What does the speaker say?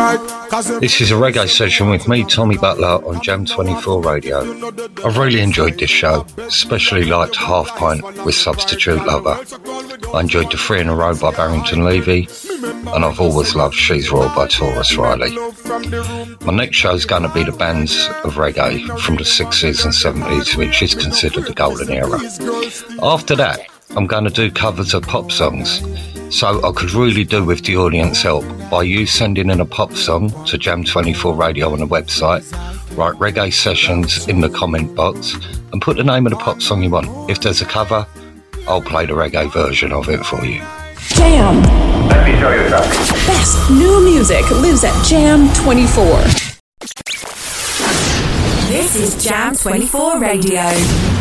This is a reggae session with me, Tommy Butler, on Jam 24 Radio. I've really enjoyed this show, especially liked Half Pint with Substitute Lover. I enjoyed the 3 in a row by Barrington Levy, and I've always loved She's Royal by Taurus Riley. My next show is going to be the bands of reggae from the 60s and 70s, which is considered the golden era. After that, I'm going to do covers of pop songs, so I could really do with the audience help by you sending in a pop song to Jam24 Radio on the website, write reggae sessions in the comment box, and put the name of the pop song you want. If there's a cover, I'll play the reggae version of it for you. Jam. Let me show you something. Best new music lives at Jam 24. This is Jam 24 Radio.